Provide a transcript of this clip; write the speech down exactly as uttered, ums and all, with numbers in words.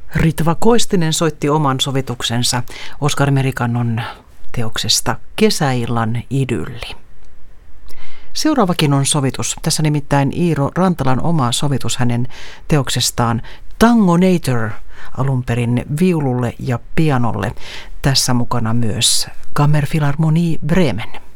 Ritva Koistinen soitti oman sovituksensa Oskar Merikannon teoksesta Kesäillan idylli. Seuraavakin on sovitus. Tässä nimittäin Iiro Rantalan oma sovitus hänen teoksestaan Tangonator, alun perin viululle ja pianolle. Tässä mukana myös Kammerfilharmonie Bremen.